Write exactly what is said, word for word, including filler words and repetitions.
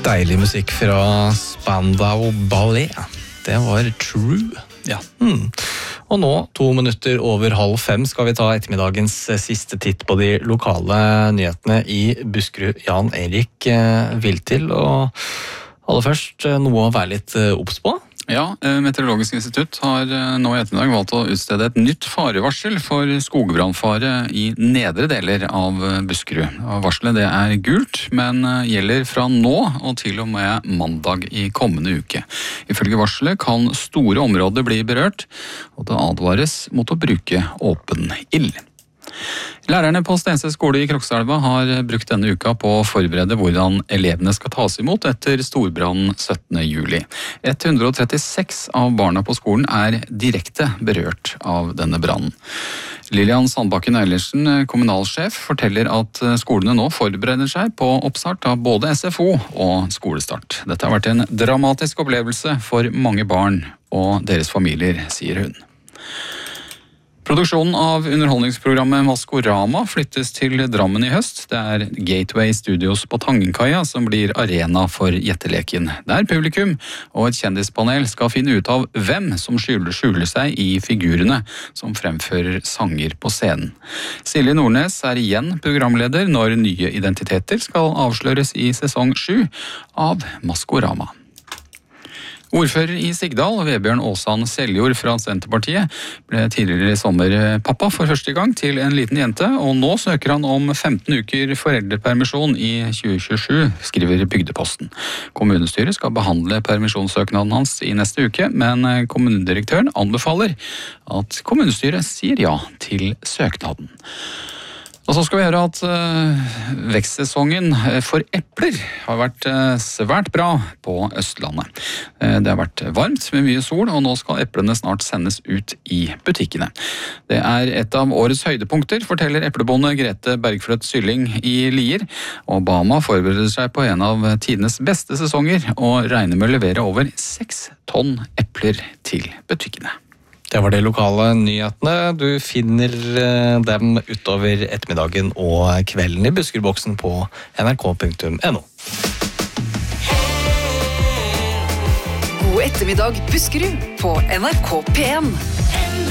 Deilig musikk fra Spandau Ballet. Det var True. Ja. Mm. Og nå, to minutter over halv fem, skal vi ta ettermiddagens siste titt på de lokale nyhetene i Buskerud. Jan Erik Viltil, og aller først noe å være litt obs på. Ja, Meteorologisk institutt har nå i ettermiddag valgt å utstede et nytt farevarsel for skogbrannfare i nedre deler av Buskerud. Varselet det er gult, men gjelder fra nå og til og med mandag i kommende uke. Ifølge varselet kan store områder bli berørt, og det advares mot å bruke åpen ild. Lærerne på Stensted skole i Krokstadelva har brukt denne uka på å forberede hvordan elevene skal tas imot etter storbrannen syttende juli. ett hundre og trettiseks av barna på skolen er direkte berørt av denne brannen. Lilian Sandbakken Eilertsen, kommunalsjef, forteller at skolene nå forbereder seg på oppstart av både S F O og skolestart. Dette har vært en dramatisk opplevelse for mange barn og deres familier, sier hun. Produksjonen av underholdningsprogrammet Maskorama flyttes til Drammen i høst. Det er Gateway Studios på Tangenkaia som blir arena for gjetteleken. Der publikum og et kjendispanel skal finne ut av hvem som skjuler, skjuler seg i figurene som fremfører sanger på scenen. Silje Nordnes er igjen programleder når nye identiteter skal avsløres i sesong sju av Maskorama. Ordfører i Sigdal, Vebjørn Åsan Seljord fra Senterpartiet, ble tidligere i sommer pappa for første gang til en liten jente, og nå søker han om femten uker foreldrepermisjon i tjue tjuesju, skriver Bygdeposten. Kommunestyret skal behandle permisjonssøknaden hans i neste uke, men kommunedirektøren anbefaler at kommunestyret sier ja til søknaden. Og så skal vi høre at uh, vekstsesongen for epler har vært uh, svært bra på Østlandet. Uh, det har vært varmt med mye sol, og nå skal eplene snart sendes ut i butikkene. Det er et av årets høydepunkter, forteller eplebonde Grete Bergfløt Sylling i Lier. Obama forbereder seg på en av tidenes beste sesonger, og regner med å levere over seks tonn epler til butikkene. Det var de lokale nyhetene. Du finner dem utover ettermiddagen og kvelden i Buskerudboksen på n r k punktum n o. God ettermiddag Buskerud på N R K P en.